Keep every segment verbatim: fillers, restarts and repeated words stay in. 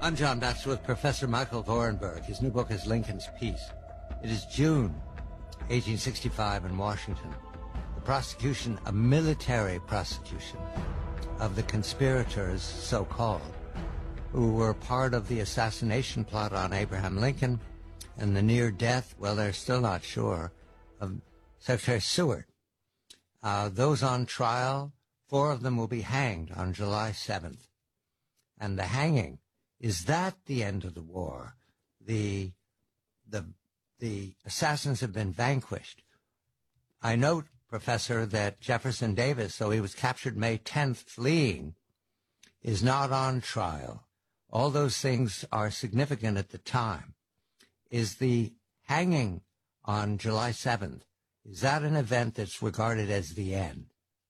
I'm John Batts with Professor Michael Gorenberg. His new book is Lincoln's Peace. It is June eighteen sixty-five in Washington. The prosecution, a military prosecution of the conspirators, so-called, who were part of the assassination plot on Abraham Lincoln and the near death, well, they're still not sure, of Secretary Seward. Uh, those on trial, four of them will be hanged on July seventh. And the hanging, is that the end of the war? The, the, the assassins have been vanquished. I note, Professor, that Jefferson Davis, though he was captured May tenth fleeing, is not on trial. All those things are significant at the time. Is the hanging on July seventh, is that an event that's regarded as the end?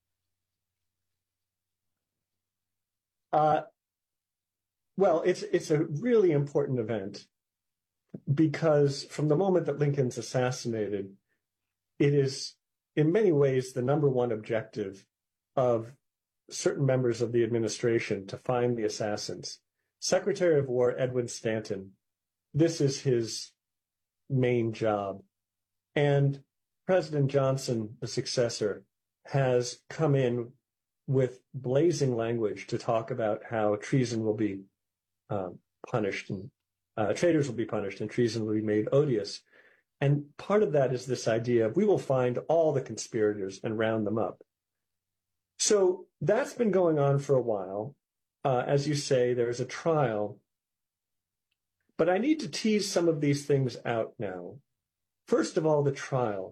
Uh, well, it's it's a really important event because from the moment that Lincoln's assassinated, it is in many ways the number one objective of certain members of the administration to find the assassins. Secretary of War Edwin Stanton, this is his main job. And President Johnson, the successor, has come in with blazing language to talk about how treason will be um, punished and uh, traitors will be punished and treason will be made odious. And part of that is this idea of we will find all the conspirators and round them up. So that's been going on for a while. Uh, as you say, there's a trial. But I need to tease some of these things out now. First of all, the trial.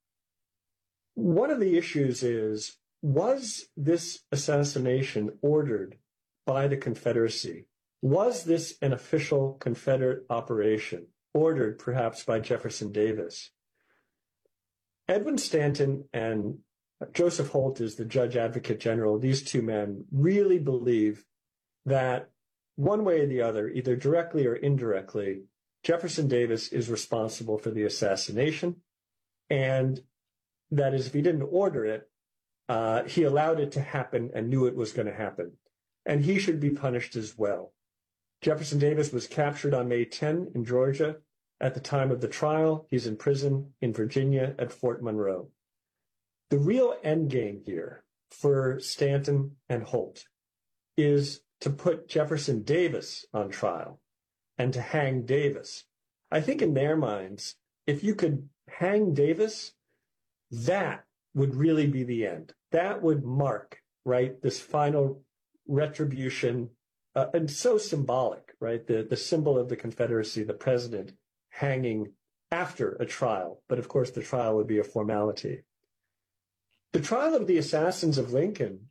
One of the issues is, was this assassination ordered by the Confederacy? Was this an official Confederate operation, ordered perhaps by Jefferson Davis? Edwin Stanton and Joseph Holt is the Judge Advocate General. These two men really believe that one way or the other, either directly or indirectly, Jefferson Davis is responsible for the assassination. And that is, if he didn't order it, uh, he allowed it to happen and knew it was going to happen. And he should be punished as well. Jefferson Davis was captured on May tenth in Georgia. At the time of the trial, he's in prison in Virginia at Fort Monroe. The real end game here for Stanton and Holt is to put Jefferson Davis on trial and to hang Davis. I think in their minds, if you could hang Davis, that would really be the end. That would mark, right, this final retribution, uh, and so symbolic, right? The, the symbol of the Confederacy, the president hanging after a trial. But of course, the trial would be a formality. The trial of the assassins of Lincoln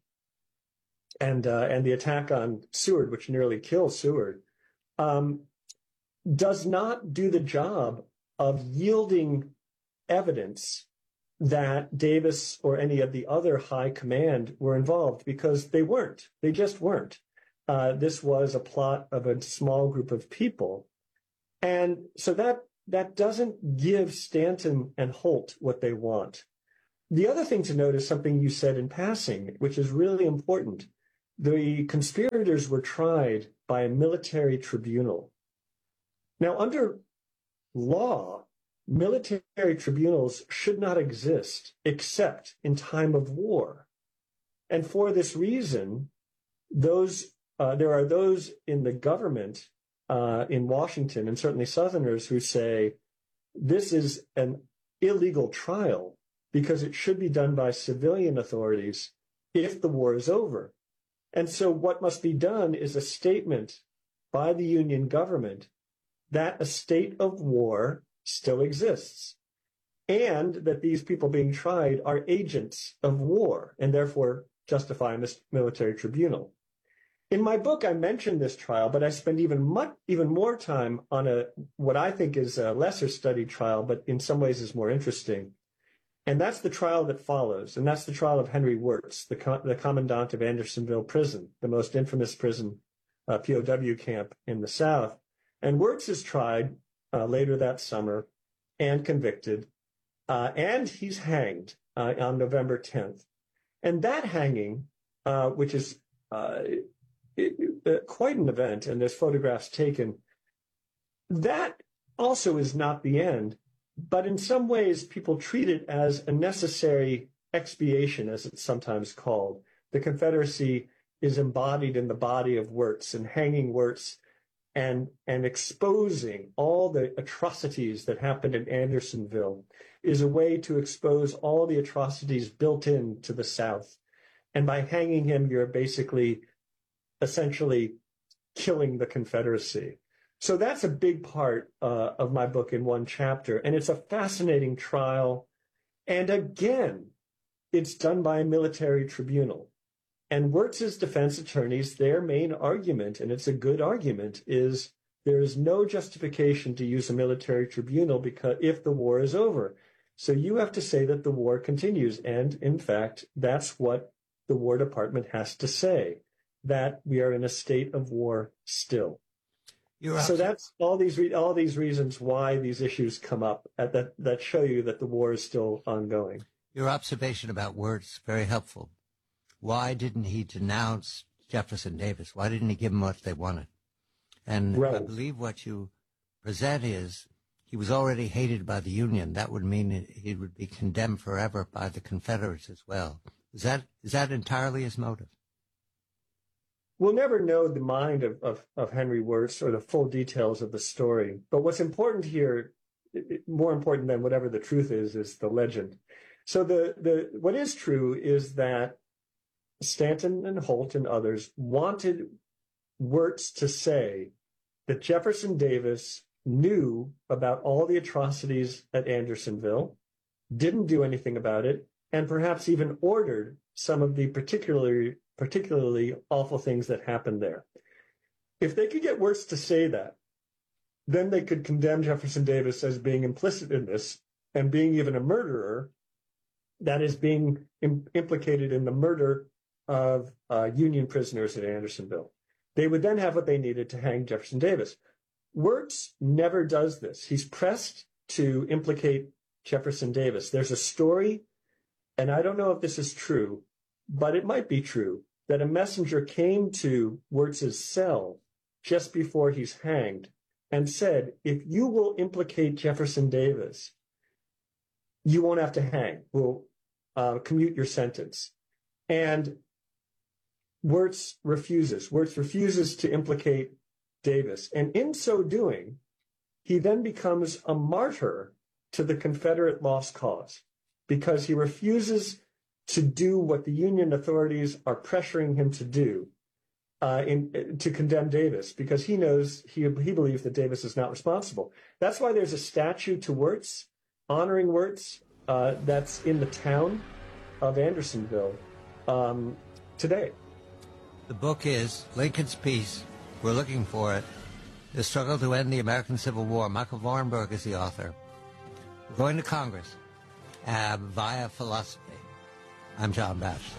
and uh, and the attack on Seward, which nearly killed Seward, um, does not do the job of yielding evidence that Davis or any of the other high command were involved, because they weren't. They just weren't. Uh, this was a plot of a small group of people. And so that that doesn't give Stanton and Holt what they want. The other thing to note is something you said in passing, which is really important. The conspirators were tried by a military tribunal. Now, under law, military tribunals should not exist except in time of war. And for this reason, those uh, there are those in the government uh, in Washington, and certainly Southerners, who say this is an illegal trial because it should be done by civilian authorities if the war is over. And so what must be done is a statement by the Union government that a state of war still exists, and that these people being tried are agents of war and therefore justify a military tribunal. In my book, I mentioned this trial, but I spend even much, even more time on a what I think is a lesser studied trial, but in some ways is more interesting. And that's the trial that follows, and that's the trial of Henry Wirz, the, co- the commandant of Andersonville Prison, the most infamous prison, uh, P O W camp in the South. And Wirz is tried uh, later that summer and convicted, uh, and he's hanged uh, on November tenth. And that hanging, uh, which is uh, it, uh, quite an event, and there's photographs taken. That also is not the end, but in some ways people treat it as a necessary expiation, as it's sometimes called. The Confederacy is embodied in the body of Wirtz, and hanging Wirtz and, and exposing all the atrocities that happened in Andersonville is a way to expose all the atrocities built into the South. And by hanging him, you're basically essentially killing the Confederacy. So that's a big part uh, of my book in one chapter. And it's a fascinating trial. And again, it's done by a military tribunal. And Wirtz's defense attorneys, their main argument, and it's a good argument, is there is no justification to use a military tribunal because if the war is over. So you have to say that the war continues. And in fact, that's what the War Department has to say, that we are in a state of war still. You're so that's all these re- all these reasons why these issues come up at that, that show you that the war is still ongoing. Your observation about Wirtz, very helpful. Why didn't he denounce Jefferson Davis? Why didn't he give them what they wanted? And right. I believe what you present is he was already hated by the Union. That would mean he would be condemned forever by the Confederates as well. Is that is that entirely his motive? We'll never know the mind of, of, of Henry Wirtz or the full details of the story. But what's important here, more important than whatever the truth is, is the legend. So the, the what is true is that Stanton and Holt and others wanted Wirtz to say that Jefferson Davis knew about all the atrocities at Andersonville, didn't do anything about it, and perhaps even ordered some of the particularly particularly awful things that happened there. If they could get Wirtz to say that, then they could condemn Jefferson Davis as being implicit in this and being even a murderer, that is being im- implicated in the murder of uh, Union prisoners at Andersonville. They would then have what they needed to hang Jefferson Davis. Wirtz never does this. He's pressed to implicate Jefferson Davis. There's a story, and I don't know if this is true, but it might be true, that a messenger came to Wirtz's cell just before he's hanged and said, if you will implicate Jefferson Davis, you won't have to hang. We'll uh, commute your sentence. And Wirtz refuses. Wirtz refuses to implicate Davis. And in so doing, he then becomes a martyr to the Confederate lost cause because he refuses to do what the Union authorities are pressuring him to do, uh, in, to condemn Davis, because he knows, he, he believes that Davis is not responsible. That's why there's a statue to Wirtz, honoring Wirtz, uh, that's in the town of Andersonville um, today. The book is Lincoln's Peace. We're looking for it. The Struggle to End the American Civil War. Michael Warrenberg is the author. We're going to Congress uh, via philosophy. I'm John Batchelor.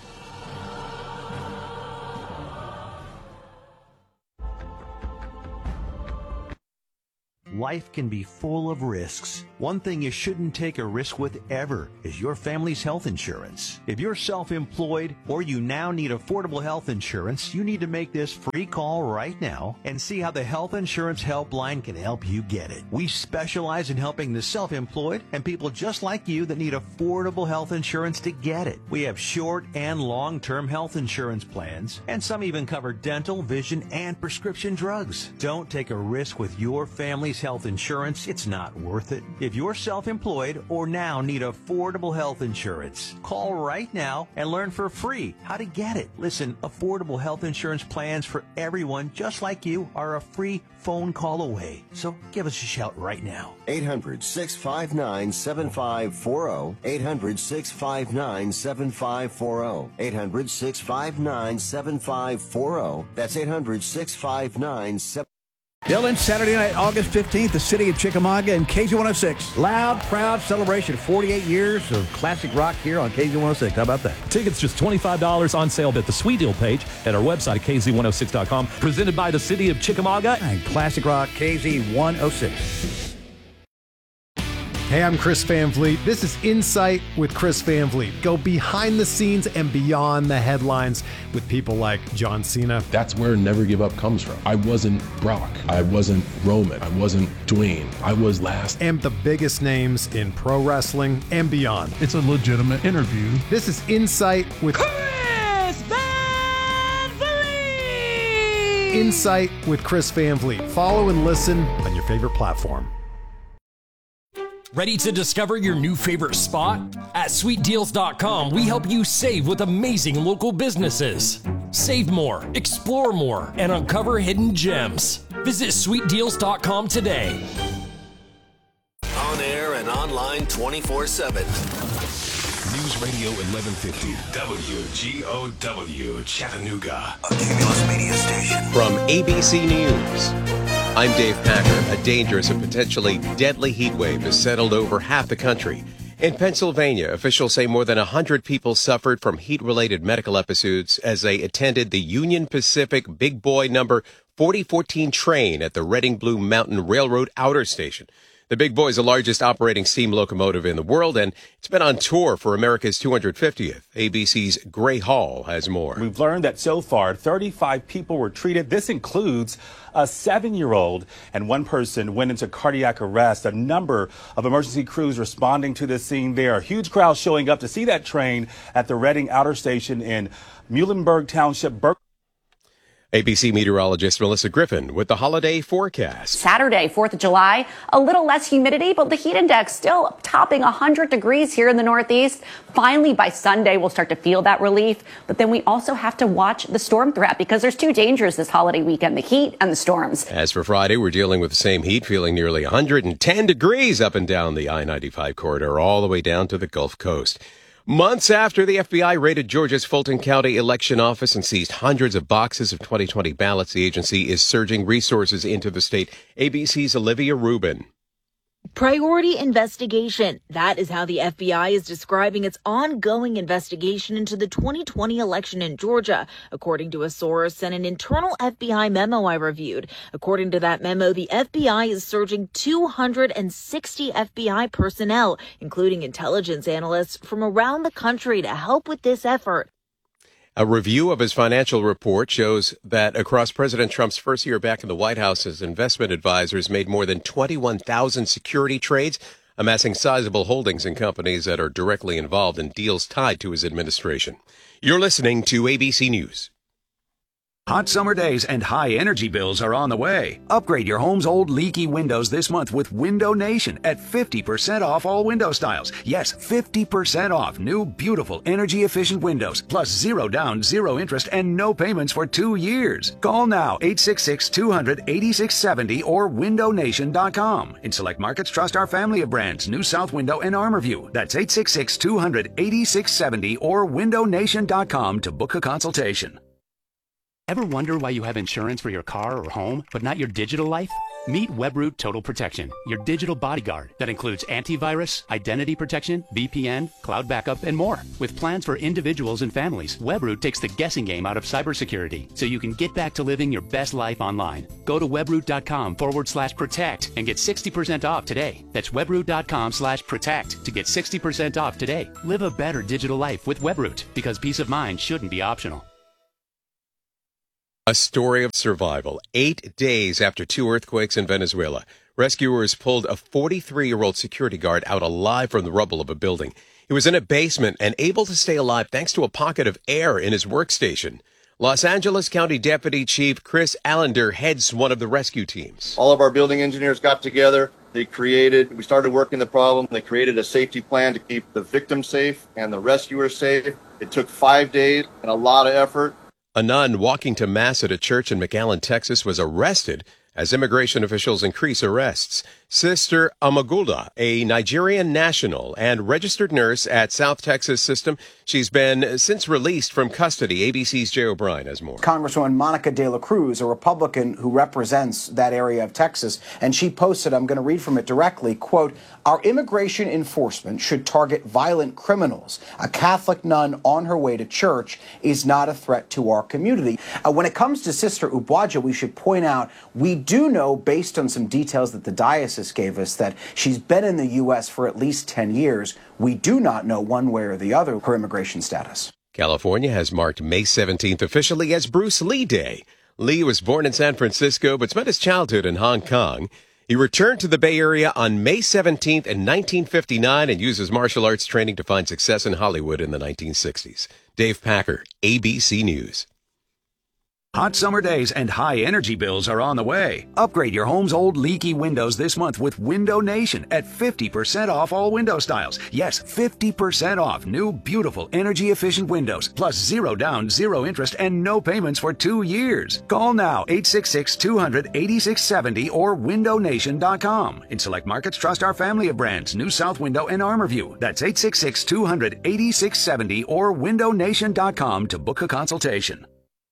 Life can be full of risks. One thing you shouldn't take a risk with ever is your family's health insurance. If you're self-employed or you now need affordable health insurance, you need to make this free call right now and see how the Health Insurance Helpline can help you get it. We specialize in helping the self-employed and people just like you that need affordable health insurance to get it. We have short and long-term health insurance plans, and some even cover dental, vision, and prescription drugs. Don't take a risk with your family's health insurance. It's not worth it. If you're self-employed or now need affordable health insurance, call right now and learn for free how to get it. Listen, affordable health insurance plans for everyone just like you are a free phone call away. So give us a shout right now. eight hundred, six five nine, seven five four zero. eight hundred, six five nine, seven five four zero. eight hundred, six five nine, seven five four zero. That's eight hundred, six five nine, seven five four zero. Dylan, Saturday night, August fifteenth, the city of Chickamauga and K Z one oh six. Loud, proud celebration. forty-eight years of classic rock here on K Z one oh six. How about that? Tickets just twenty-five dollars on sale at the Sweet Deal page at our website at K Z one oh six dot com. Presented by the city of Chickamauga and classic rock K Z one oh six. Hey, I'm Chris Van Vliet. This is Insight with Chris Van Vliet. Go behind the scenes and beyond the headlines with people like John Cena. That's where Never Give Up comes from. I wasn't Brock. I wasn't Roman. I wasn't Dwayne. I was last. And the biggest names in pro wrestling and beyond. It's a legitimate interview. This is Insight with Chris Van Vliet. Insight with Chris Van Vliet. Follow and listen on your favorite platform. Ready to discover your new favorite spot? At sweet deals dot com, we help you save with amazing local businesses. Save more, explore more, and uncover hidden gems. Visit sweet deals dot com today. On air and online twenty-four seven. News Radio eleven fifty, W G O W, Chattanooga. A Cumulus media station. From A B C News, I'm Dave Packer. A dangerous and potentially deadly heat wave has settled over half the country. In Pennsylvania, officials say more than one hundred people suffered from heat-related medical episodes as they attended the Union Pacific Big Boy number forty fourteen train at the Reading Blue Mountain Railroad Outer Station. The Big Boy is the largest operating steam locomotive in the world, and it's been on tour for America's two hundred fiftieth. A B C's Gray Hall has more. We've learned that so far, thirty-five people were treated. This includes a seven-year-old, and one person went into cardiac arrest. A number of emergency crews responding to this scene there. A huge crowd showing up to see that train at the Reading Outer Station in Muhlenberg Township. Ber- A B C meteorologist Melissa Griffin with the holiday forecast. Saturday, fourth of July, a little less humidity, but the heat index still topping one hundred degrees here in the Northeast. Finally, by Sunday, we'll start to feel that relief. But then we also have to watch the storm threat because there's two dangers this holiday weekend, the heat and the storms. As for Friday, we're dealing with the same heat, feeling nearly one hundred ten degrees up and down the I ninety-five corridor, all the way down to the Gulf Coast. Months after the F B I raided Georgia's Fulton County election office and seized hundreds of boxes of twenty twenty ballots, the agency is surging resources into the state. A B C's Olivia Rubin. Priority investigation. That is how the F B I is describing its ongoing investigation into the twenty twenty election in Georgia, according to a source and an internal F B I memo I reviewed. According to that memo, the F B I is surging two hundred sixty F B I personnel, including intelligence analysts from around the country, to help with this effort. A review of his financial report shows that across President Trump's first year back in the White House, his investment advisors made more than twenty-one thousand security trades, amassing sizable holdings in companies that are directly involved in deals tied to his administration. You're listening to A B C News. Hot summer days and high energy bills are on the way. Upgrade your home's old leaky windows this month with Window Nation at fifty percent off all window styles. Yes, fifty percent off new, beautiful, energy-efficient windows, plus zero down, zero interest, and no payments for two years. Call now, eight six six, two hundred, eighty-six seventy or window nation dot com. In select markets, trust our family of brands, New South Window and Armorview. That's eight six six, two hundred, eighty-six seventy or window nation dot com to book a consultation. Ever wonder why you have insurance for your car or home, but not your digital life? Meet Webroot Total Protection, your digital bodyguard that includes antivirus, identity protection, V P N, cloud backup, and more. With plans for individuals and families, Webroot takes the guessing game out of cybersecurity so you can get back to living your best life online. Go to webroot.com forward slash protect and get sixty percent off today. That's webroot.com slash protect to get sixty percent off today. Live a better digital life with Webroot, because peace of mind shouldn't be optional. A story of survival. Eight days after two earthquakes in Venezuela, rescuers pulled a forty-three-year-old security guard out alive from the rubble of a building. He was in a basement and able to stay alive thanks to a pocket of air in his workstation. Los Angeles County Deputy Chief Chris Allender heads one of the rescue teams. All of our building engineers got together. They created, we started working the problem. They created a safety plan to keep the victim safe and the rescuers safe. It took five days and a lot of effort. A nun walking to Mass at a church in McAllen, Texas, was arrested as immigration officials increase arrests. Sister Amagulda, a Nigerian national and registered nurse at South Texas System, she's been since released from custody. A B C's Jay O'Brien has more. Congresswoman Monica De La Cruz, a Republican who represents that area of Texas, and she posted, I'm going to read from it directly, quote, "Our immigration enforcement should target violent criminals. A Catholic nun on her way to church is not a threat to our community." Uh, when it comes to Sister Ubwaja, we should point out we do know, based on some details that the diocese Francis gave us that she's been in the U S for at least ten years. We do not know one way or the other her immigration status. California has marked May seventeenth officially as Bruce Lee Day. Lee was born in San Francisco but spent his childhood in Hong Kong. He returned to the Bay Area on May seventeenth in nineteen fifty-nine and used his martial arts training to find success in Hollywood in the nineteen sixties. Dave Packer, A B C News. Hot summer days and high energy bills are on the way. Upgrade your home's old leaky windows this month with Window Nation at fifty percent off all window styles. Yes, fifty percent off new, beautiful, energy-efficient windows, plus zero down, zero interest, and no payments for two years. Call now, eight six six, two hundred, eighty-six seventy or window nation dot com. In select markets, trust our family of brands, New South Window and Armorview. That's eight six six, two hundred, eighty-six seventy or window nation dot com to book a consultation.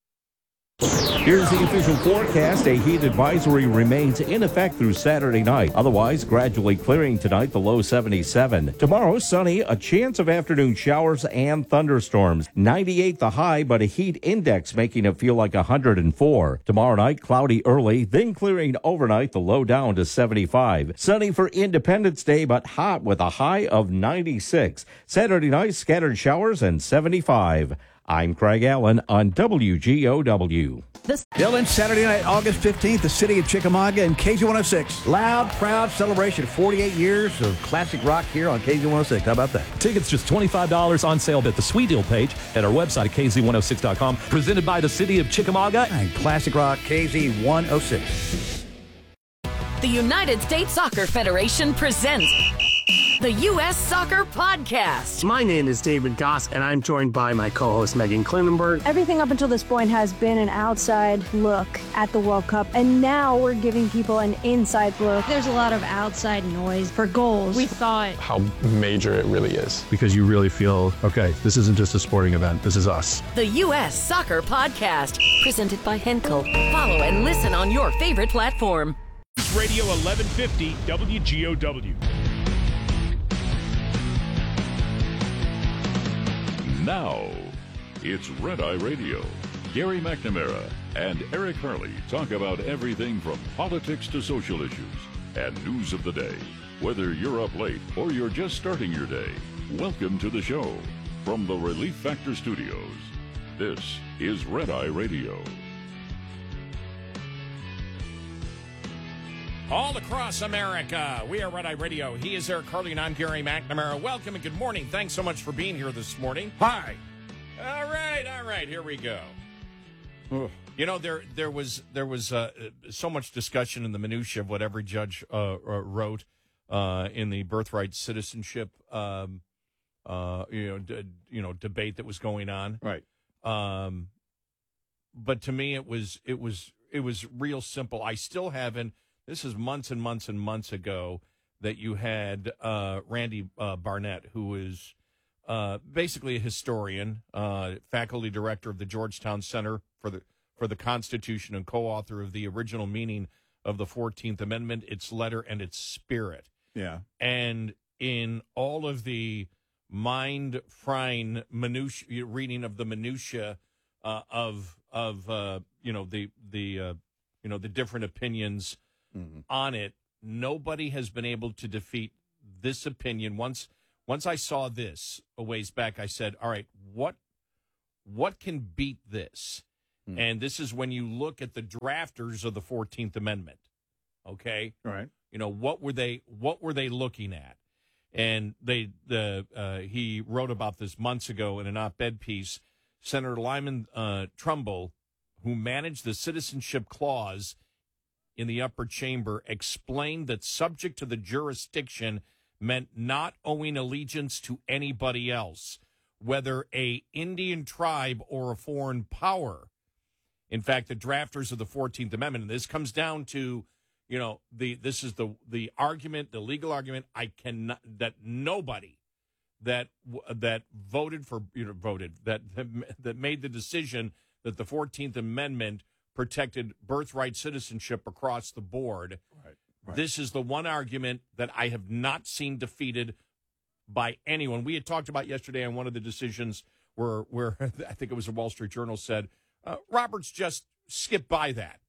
Here's the official forecast. A heat advisory remains in effect through Saturday night. Otherwise, gradually clearing tonight, the low seventy-seven. Tomorrow, sunny, a chance of afternoon showers and thunderstorms. ninety-eight the high, but a heat index making it feel like one hundred four. Tomorrow night, cloudy early, then clearing overnight, the low down to seventy-five. Sunny for Independence Day, but hot with a high of ninety-six. Saturday night, scattered showers and seventy-five. I'm Craig Allen on W G O W. This Dylan, Saturday night, August fifteenth, the city of Chickamauga and K Z one oh six. Loud, proud celebration. forty-eight years of classic rock here on K Z one oh six. How about that? Tickets just twenty-five dollars on sale at the Sweet Deal page at our website at K Z one oh six dot com. Presented by the city of Chickamauga and classic rock K Z one oh six. The United States Soccer Federation presents the U S Soccer Podcast. My name is David Goss, and I'm joined by my co-host Megan Klinenberg. Everything up until this point has been an outside look at the World Cup, and now we're giving people an inside look. There's a lot of outside noise for goals. We thought how major it really is. Because you really feel, okay, this isn't just a sporting event, this is us. The U S Soccer Podcast, presented by Henkel. Follow and listen on your favorite platform. Radio eleven fifty W G O W. Now, it's Red Eye Radio. Gary McNamara and Eric Hurley talk about everything from politics to social issues and news of the day. Whether you're up late or you're just starting your day, welcome to the show. From the Relief Factor Studios, this is Red Eye Radio. All across America, we are Red Eye Radio. He is Eric Carly and I'm Gary McNamara. Welcome and good morning. Thanks so much for being here this morning. Hi. All right, all right, here we go. Ugh. You know, there there was there was uh, so much discussion in the minutia of what every judge uh, uh, wrote uh, in the birthright citizenship, um, uh, you know, d- you know, debate that was going on. Right. Um, but to me, it was it was it was real simple. I still haven't. This is months and months and months ago that you had uh, Randy uh, Barnett, who is uh, basically a historian, uh, faculty director of the Georgetown Center for the for the Constitution, and co-author of the original meaning of the fourteenth Amendment, its letter and its spirit. Yeah. And in all of the mind-frying minutia, reading of the minutia uh, of of uh, you know the the uh, you know the different opinions. Mm-hmm. On it, nobody has been able to defeat this opinion. Once once I saw this a ways back, I said, all right, what what can beat this? Mm-hmm. And this is when you look at the drafters of the fourteenth Amendment. Okay? All right. You know, what were they what were they looking at? And they the uh, he wrote about this months ago in an op-ed piece. Senator Lyman uh, Trumbull, who managed the citizenship clause in the upper chamber, explained that subject to the jurisdiction meant not owing allegiance to anybody else, whether a Indian tribe or a foreign power. In fact, the drafters of the fourteenth Amendment, and this comes down to, you know, the this is the the argument, the legal argument, I cannot, that nobody that that voted for, you know, voted, that that made the decision that the fourteenth Amendment protected birthright citizenship across the board. Right, right. This is the one argument that I have not seen defeated by anyone. We had talked about yesterday on one of the decisions where, where I think it was the Wall Street Journal said, uh, Roberts just skipped by that.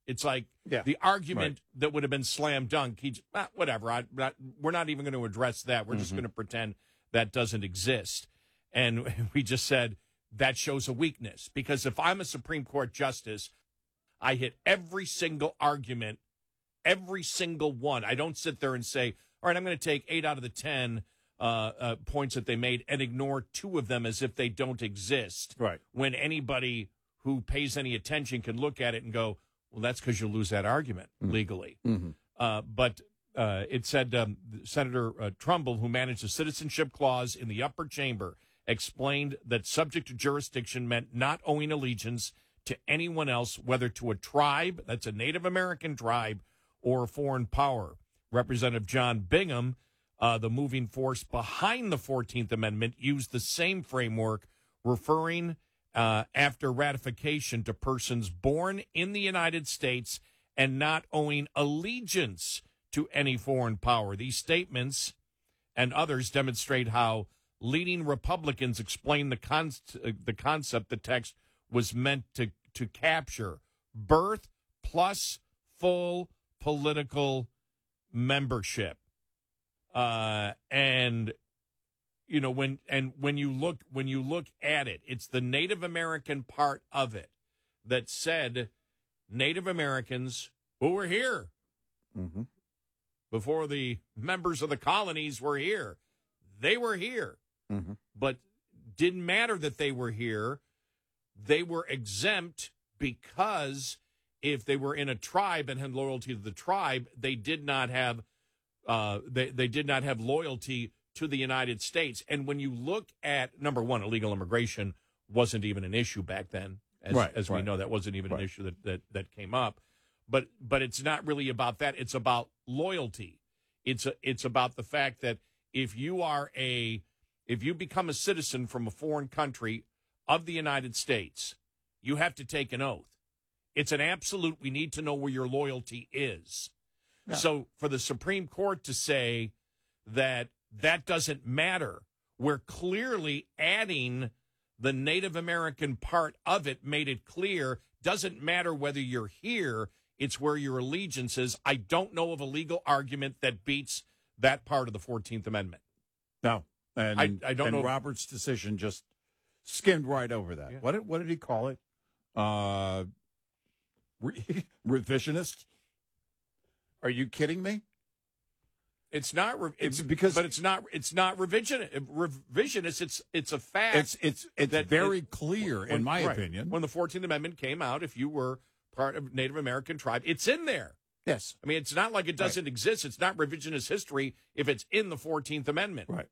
It's like Yeah. the argument that would have been slam dunk. He, ah, whatever. I, not, we're not even going to address that. We're just Mhm. going to pretend that doesn't exist. And we just said that shows a weakness, because if I'm a Supreme Court justice, I hit every single argument, every single one. I don't sit there and say, all right, I'm going to take eight out of the ten uh, uh, points that they made and ignore two of them as if they don't exist. Right. When anybody who pays any attention can look at it and go, well, that's because you'll lose that argument legally. Mhm. Uh, but uh, it said um, Senator uh, Trumbull, who managed the citizenship clause in the upper chamber, explained that subject to jurisdiction meant not owing allegiance to anyone else, whether to a tribe, that's a Native American tribe, or a foreign power. Representative John Bingham, uh, the moving force behind the fourteenth Amendment, used the same framework, referring uh, after ratification to persons born in the United States and not owing allegiance to any foreign power. These statements and others demonstrate how leading Republicans explain the con- uh, the concept the text was meant to, to capture: birth plus full political membership. Uh, and you know, when and when you look when you look at it, it's the Native American part of it that said Native Americans who were here Mm-hmm. before the members of the colonies were here. They were here. Mm-hmm. But didn't matter that they were here. They were exempt because if they were in a tribe and had loyalty to the tribe, they did not have uh, they they did not have loyalty to the United States. And when you look at, number one, illegal immigration wasn't even an issue back then, as, Right, as we right. know, that wasn't even Right. an issue that, that that came up. But but it's not really about that. It's about loyalty. It's a, it's about the fact that if you are a if you become a citizen from a foreign country of the United States, you have to take an oath. It's an absolute. We need to know where your loyalty is. Yeah. So for the Supreme Court to say that that doesn't matter, we're clearly adding the Native American part of it, made it clear, doesn't matter whether you're here, it's where your allegiance is. I don't know of a legal argument that beats that part of the fourteenth Amendment. No. And, I- I don't and know- Robert's decision just skimmed right over that. Yeah. What did, what did he call it? Uh, re- revisionist? Are you kidding me? It's not. Re- It's it's because- but it's not. It's not revision. Revisionist. It's it's a fact. It's it's it's that very it- clear, in when- my right. opinion. When the fourteenth Amendment came out, if you were part of Native American tribe, it's in there. Yes. I mean, it's not like it doesn't exist. It's not revisionist history if it's in the fourteenth Amendment. Right.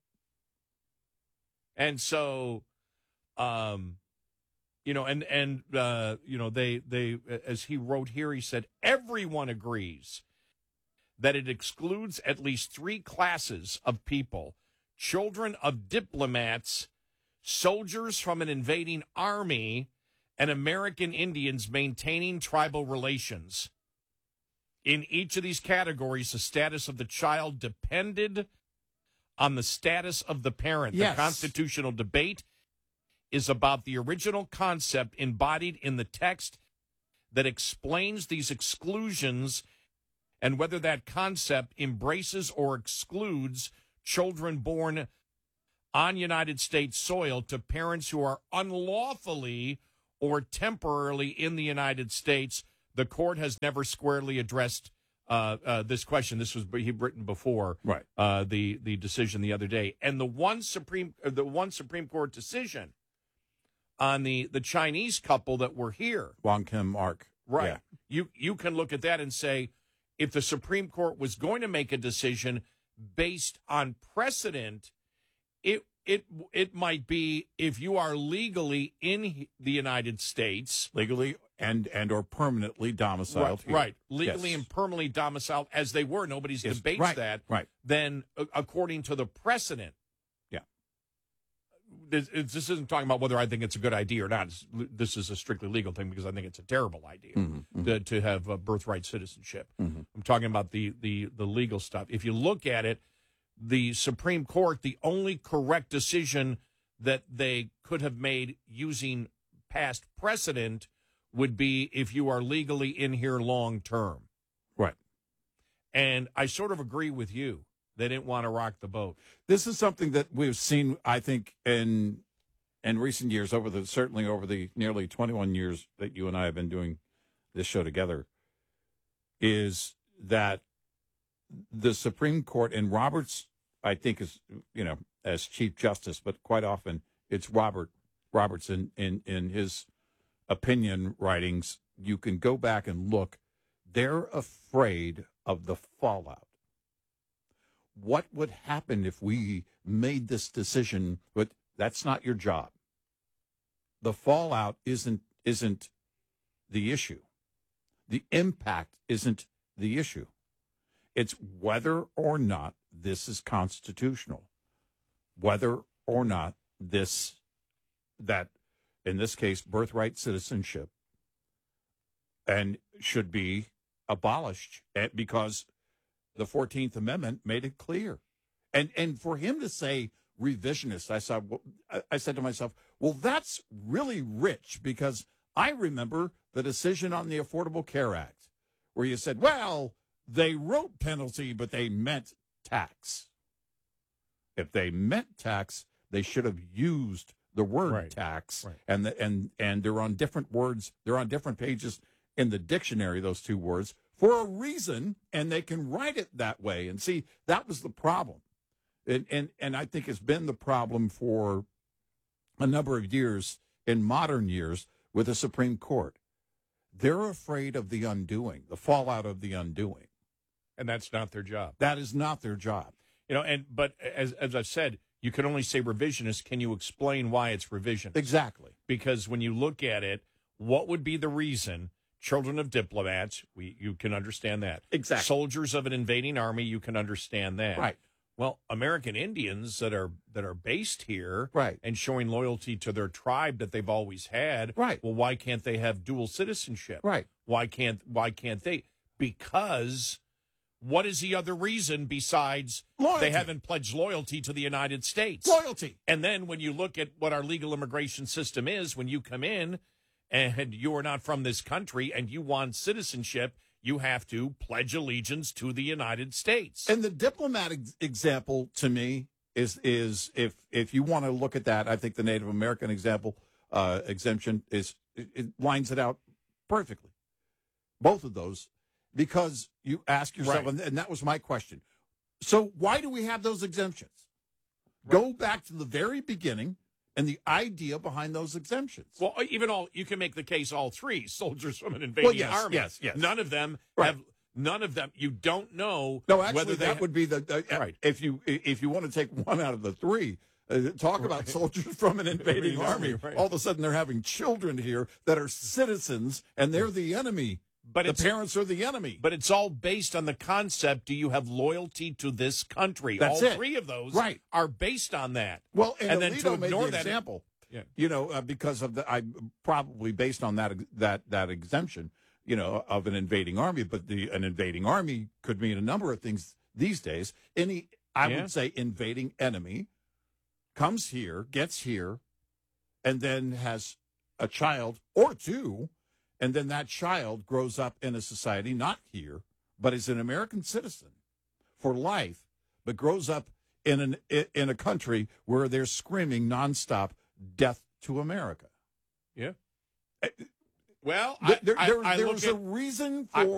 And so, um, you know, and and uh, you know, they they as he wrote here, he said everyone agrees that it excludes at least three classes of people: children of diplomats, soldiers from an invading army, and American Indians maintaining tribal relations. In each of these categories, the status of the child depended on the status of the parent. Yes. The constitutional debate is about the original concept embodied in the text that explains these exclusions and whether that concept embraces or excludes children born on United States soil to parents who are unlawfully or temporarily in the United States. The court has never squarely addressed uh, uh, this question. This was he written before Right. uh, the the decision the other day, and the one Supreme uh, the one Supreme Court decision on the the Chinese couple that were here. Wong Kim Ark. Right. Yeah. You you can look at that and say, if the Supreme Court was going to make a decision based on precedent, it it it might be if you are legally in the United States, Legally and and or permanently domiciled right, here. right, legally Yes. and permanently domiciled as they were. Nobody's Yes, debates right, that. right. Then, uh, according to the precedent, Yeah. this, it's- this isn't talking about whether I think it's a good idea or not. It's, this is a strictly legal thing because I think it's a terrible idea Mhm, to, to have uh, birthright citizenship. Mhm. I'm talking about the, the, the legal stuff. If you look at it, the Supreme Court, the only correct decision that they could have made using past precedent would be if you are legally in here long term. Right. And I sort of agree with you. They didn't want to rock the boat. This is something that we've seen, I think, in in recent years, over the certainly over the nearly twenty-one years that you and I have been doing this show together, is that the Supreme Court, and Roberts, I think, is, you know, as Chief Justice, but quite often it's Robert Roberts in, in, in his opinion writings. You can go back and look. They're afraid of the fallout. What would happen if we made this decision? But that's not your job. The fallout isn't isn't the issue. The impact isn't the issue. It's whether or not this is constitutional, whether or not this, that, in this case, birthright citizenship, and should be abolished because the fourteenth Amendment made it clear. And and for him to say revisionist, I saw, I said to myself, well, that's really rich, because I remember the decision on the Affordable Care Act where you said, well, they wrote penalty, but they meant tax. If they meant tax, they should have used the word right. tax. Right. And the, and and they're on different words. They're on different pages in the dictionary, those two words, for a reason, and they can write it that way. And see, that was the problem. And, and, and I think it's been the problem for a number of years, in modern years, with the Supreme Court. They're afraid of the undoing, the fallout of the undoing. And that's not their job. That is not their job. You know, and but as as I've said, you can only say revisionist. Can you explain why it's revisionist? Exactly. Because when you look at it, what would be the reason? Children of diplomats, we you can understand that. Exactly. Soldiers of an invading army, you can understand that. Right. Well, American Indians that are that are based here, right, and showing loyalty to their tribe that they've always had, right. Well, why can't they have dual citizenship? Right. Why can't Why can't they? Because what is the other reason besides loyalty. They haven't pledged loyalty to the United States? Loyalty. And then when you look at what our legal immigration system is, when you come in and you are not from this country and you want citizenship, you have to pledge allegiance to the United States. And the diplomatic example to me is is if if you want to look at that, I think the Native American example uh, exemption is it, it lines it out perfectly. Both of those, because you ask yourself, Right. and, and that was my question. So why do we have those exemptions? Right. Go back to the very beginning and the idea behind those exemptions. Well, even all you can make the case all three soldiers from an invading well, yes, army. Yes, yes. None of them right. have. None of them. You don't know. No, actually, whether that they, would be the, the right. If you if you want to take one out of the three, uh, talk about right. soldiers from an invading army. Right. All of a sudden, they're having children here that are citizens, and they're the enemy. But the it's, parents are the enemy. But it's all based on the concept: do you have loyalty to this country? That's all it. three of those right. are based on that. Well, and, and then Alito to made ignore the that example. Yeah. You know, uh, because of the, I probably based on that that that exemption, you know, of an invading army. But the an invading army could mean a number of things these days. Any, I Yeah. would say, invading enemy comes here, gets here, and then has a child or two, and then that child grows up in a society not here, but is an American citizen for life, but grows up in an in a country where they're screaming nonstop death to America. Yeah. Well, There, I, there, I, I there look was at, a reason for. I,